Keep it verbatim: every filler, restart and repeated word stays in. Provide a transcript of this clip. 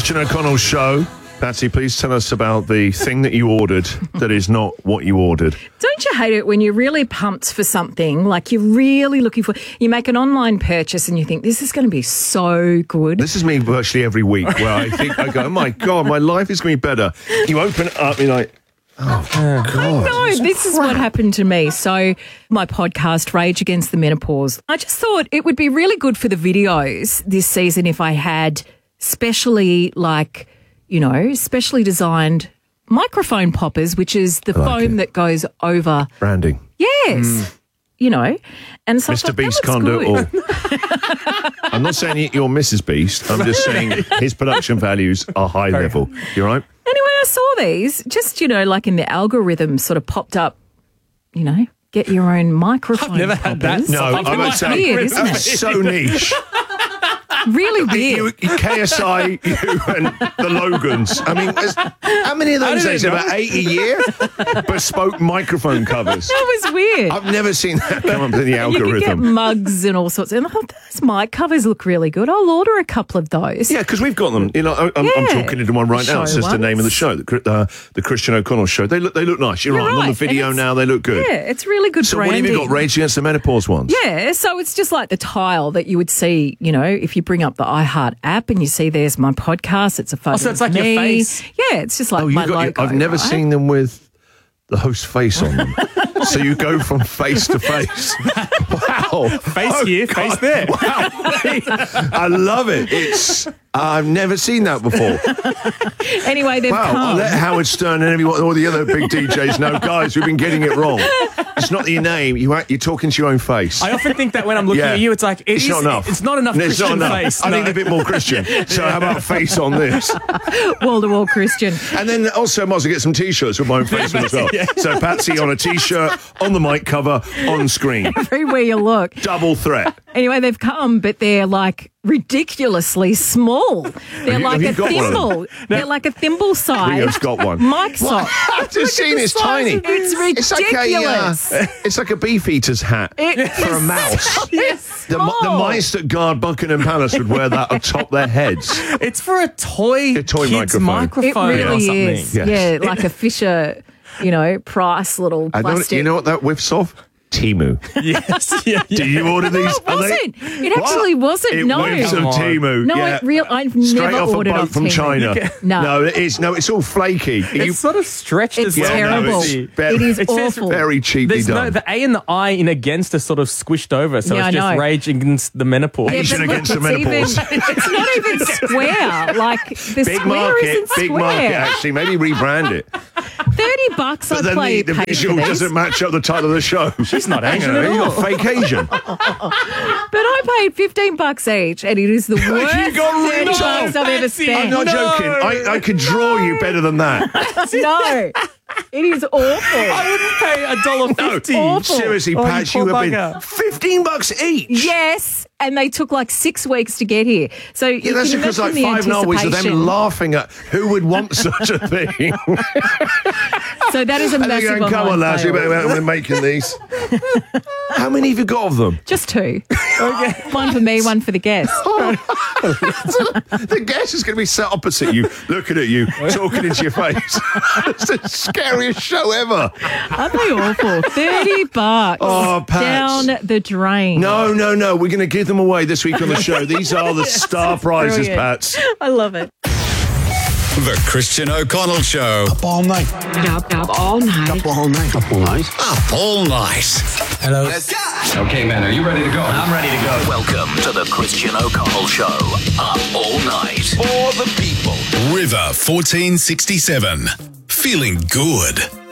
Christian O'Connell Show. Patsy, please tell us about the thing that you ordered that is not what you ordered. Don't you hate it when you're really pumped for something, like you're really looking for, you make an online purchase and you think, this is going to be so good. This is me virtually every week where I think, I go, oh my God, my life is going to be better. You open it up, you're like, oh, God. No, this is what happened to me. So my podcast, Rage Against the Menopause, I just thought it would be really good for the videos this season if I had specially like, you know, specially designed microphone poppers, which is the like foam it. that goes over. Branding. Yes. Mm. You know, and so I Mister thought, Beast that can't looks do it all. I'm not saying you're Missus Beast. I'm just saying his production values are high Very level. You all right? Anyway, I saw these just, you know, like in the algorithm sort of popped up, you know, get your own microphone. I've never had that. poppers. No, Something I would like say weird, isn't it? so niche. Really You, weird. K S I, you and the Logans. I mean, there's- how many of those didn't days? know. About eight a year? Bespoke microphone covers. That was weird. I've never seen that come up in the You could get algorithm. mugs and all sorts. And I thought, those mic covers look really good. I'll order a couple of those. Yeah, because we've got them. You know, I- I'm, I'm Yeah. talking into one right now. It's Show just the name of the ones. show, the, Chri- uh, the Christian O'Connell Show. They look, they look nice. You're, You're right. I'm on the right. video And now. They look good. Yeah, it's really good So branding. what have you got? Rage Against the Menopause ones? Yeah, so it's just like the tile that you would see, you know, if you bring up the iHeart app and you see there's my podcast, it's a photo Oh, so it's of like your me. face? Yeah, it's just like Oh, you my got. logo. I've never right? seen them with the host face on them. So you go from face to face. Wow. Face Oh, here, God. face there. Wow. I love it. It's. I've never seen that before. Anyway, they've Wow. I'll come. let Howard Stern and everyone, all the other big D Js know, guys, we've been getting it wrong. It's not your name. You act, you're talking to your own face. I often think that when I'm looking Yeah. at you, it's like, it It's is- not enough. It's not enough It's Christian not enough. face. I no. need a bit more Christian. So how about face on this? Wall-to-wall Christian. And then also I might as well get some T-shirts with my own face on as well. Yeah. So Patsy on a T-shirt, on the mic cover, on screen. Everywhere you look. Double threat. Anyway, they've come, but they're like ridiculously small. They're Have you- like have you a got one of them? thimble. They're like a thimble size. Rio's got one. Mic sock. I've just seen it's tiny. It's It's like a, uh, ridiculous. it's like a beef eater's hat It for a is mouse. It's The, mi- the small. mice that guard Buckingham Palace would wear that atop their heads. It's for a toy, A toy kid's microphone. microphone, It or really something. is. Yes. Yeah, like a Fisher, you know, Price little I know, plastic. you know what that whiffs of? Timu. Yes, yeah, yeah. Do you order these? No, it Are they- wasn't. It actually What? wasn't, It no. whiffs of Come on. Timu. No, yeah. it real. I've Straight never off a ordered boat off from Temu. China. No. no, it is. No, it's all flaky. It's You- sort of stretched It's as well. terrible. no, it's very- It is It says awful. very cheaply There's done. no, the A and the I in against are sort of squished over, so Yeah, it's I just know. Rage Against the Menopause. Yeah, Asian but look, against the it's menopause. Even, it's not even square. Like the Big square market, isn't big square. market. Actually, maybe rebrand it. Thirty bucks. But I then play the, the pay visual for these. doesn't match up the title of the show. She's not Hang Asian on a at minute, all. you're fake Asian. But I paid fifteen bucks each, and it is the worst You got thirty ripped off. bucks I've ever Fancy. spent. I'm not No. joking. I, I could draw you better than that. No, it is awful. I wouldn't pay a dollar fifty. Awful. Seriously, Oh, you Pat, you poor have been bugger. fifteen bucks each. Yes, and they took like six weeks to get here. So Yeah, you that's can because like imagine five the Norways of them anticipation. laughing at who would want such a thing. So that is a And they're massive going, come on, online lads, fail. we're, we're making these. How many have you got of them? Just two. One for me, one for the guest. The guest is going to be sat opposite you, looking at you, talking into your face. It's the scariest show ever. Aren't they awful? Thirty bucks Oh, Pats. down the drain. No, no, no. We're going to give them away this week on the show. These are the star prizes, Brilliant. Pats. I love it. The Christian O'Connell Show. Up all night. Up, up all night. Up all night. Up all night. Up all night. Hello. Okay, man, are you ready to go? I'm ready to go. Welcome to the Christian O'Connell Show. Up all night. For the people. River fourteen sixty-seven. Feeling good.